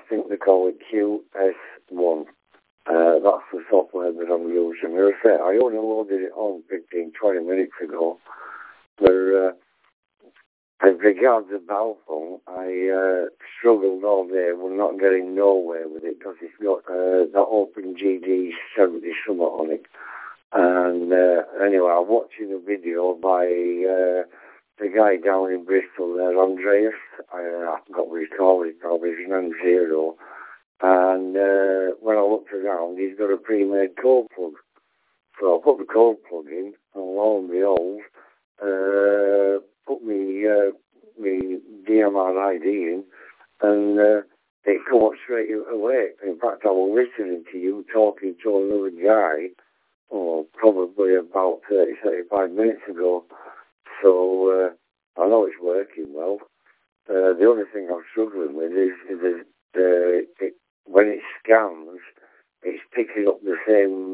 think they call it QS1. That's the software that I'm using. As I say, I only loaded it on 15-20 minutes ago. But as regards the Balfour, I struggled all day. We're not getting nowhere with it because it's got that OpenGD 70 something on it. And anyway, I'm watching a video by the guy down in Bristol there, Andreas. I forgot what he's called. Probably his name's Zero. And when I looked around, he's got a pre-made code plug. So I put the code plug in, and lo and behold, put me DMR ID in, and it come up straight away. In fact, I was listening to you talking to another guy, probably about 30-35 minutes ago. So I know it's working well. The only thing I'm struggling with is when it scans, it's picking up the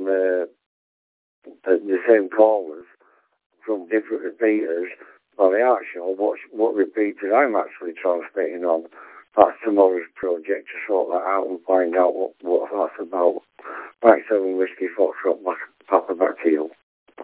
same callers from different repeaters. Well, they aren't sure what repeater I'm actually transmitting on. That's tomorrow's project to sort that out and find out what that's about. Mike 7 Whiskey Foxtrot, Papa, back to you.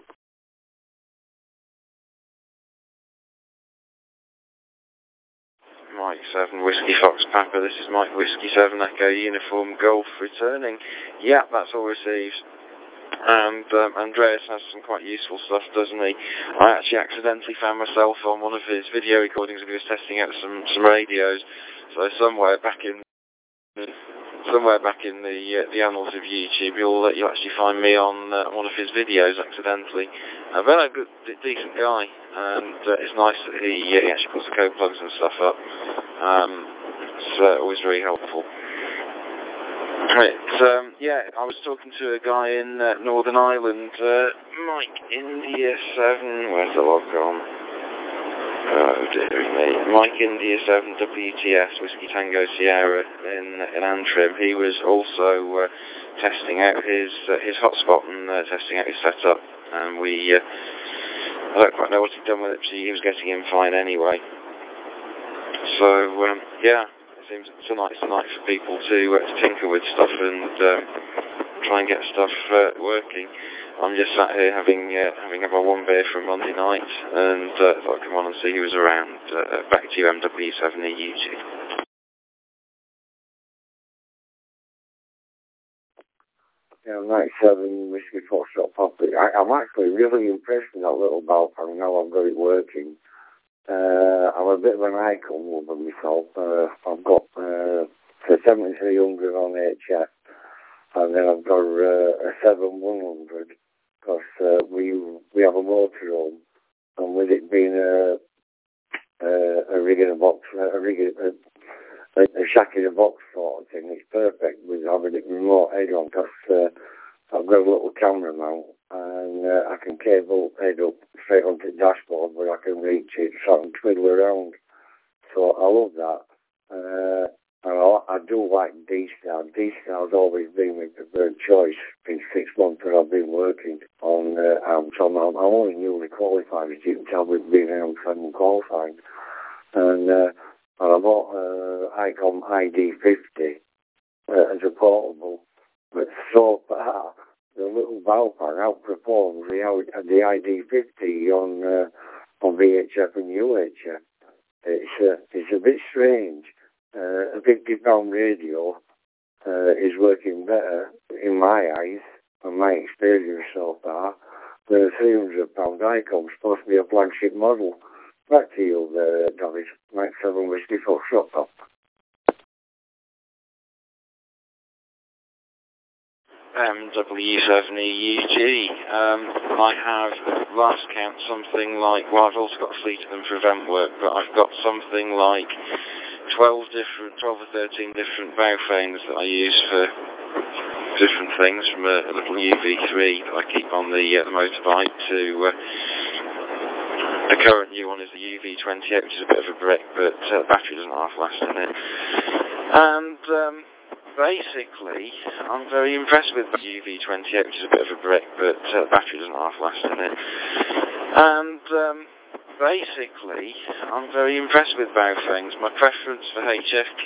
Mike 7 Whiskey Fox Papa, this is Mike Whiskey 7 Echo Uniform Golf returning. Yeah, that's all received. And Andreas has some quite useful stuff, doesn't he? I actually accidentally found myself on one of his video recordings when he was testing out some radios. So somewhere back in the annals of YouTube, you'll actually find me on one of his videos accidentally. But a good, decent guy, and it's nice that he actually puts the code plugs and stuff up. It's always very helpful. Right, I was talking to a guy in Northern Ireland, Mike India 7, where's the log gone? Oh dearie me. Mike India 7 WTS Whiskey Tango Sierra in Antrim. He was also testing out his hotspot and testing out his setup, and I don't quite know what he'd done with it, but he was getting in fine anyway. So it seems it's a night for people to tinker with stuff and try and get stuff working. I'm just sat here having had my one beer from Monday night, and thought I'd come on and see who was around. Back to you, MW7EUG. Yeah, Mike 7 Whiskey Foxtrot Papa. I'm actually really impressed with that little Balfour now I've got it working. I'm a bit of an icon over myself. I've got the 7300 on HF, and then I've got a 7100 because we have a motorhome, and with it being a rig in a box, a shack in a box sort of thing, it's perfect with having it remote head on because I've got a little camera mount, and I can cable head up straight onto the dashboard where I can reach it so I can twiddle around. So I love that. And I do like D-Star. D-Star's always been my preferred choice in 6 months that I've been working on AMP. So I'm only newly qualified, as you can tell, with being AMP7 qualified. And I bought ICOM ID50 as a portable, but so far the little Balfour outperforms the ID50 on VHF and UHF. It's a bit strange. A 50-pound radio is working better in my eyes and my experience so far than a 300-pound ICOM, supposed to be a flagship model. Back to you there, David. Mike 7 Whiskey Foxtrot Papa. MW7EUG. I have, at last count, something like, well, I've also got a fleet of them for event work, but I've got something like 12 or 13 different bow frames that I use for different things, from a little UV3 that I keep on the motorbike to the current new one is the UV28, which is a bit of a brick, but the battery doesn't half-last in it. And basically, I'm very impressed with the UV28, which is a bit of a brick, but the battery doesn't half-last in it. And basically, I'm very impressed with bow frames. My preference for HF